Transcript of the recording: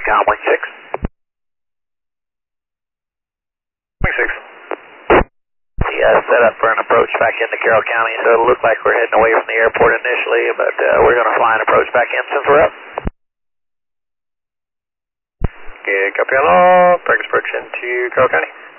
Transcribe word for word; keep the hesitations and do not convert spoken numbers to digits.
com wing six. Wing six. Yeah, set up for an approach back into Carroll County, so it'll look like we're heading away from the airport initially, but uh, we're going to fly an approach back in since we're up. Okay, copy on all. Practice approach into Carroll County.